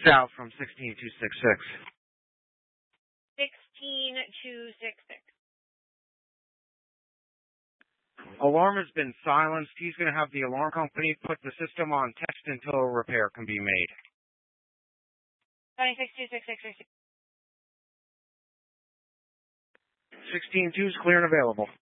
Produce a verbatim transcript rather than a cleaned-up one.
south from sixteen two six six. sixteen two six six. Alarm has been silenced. He's going to have the alarm company put the system on test until a repair can be made. twenty-six two six six. sixteen two is clear and available.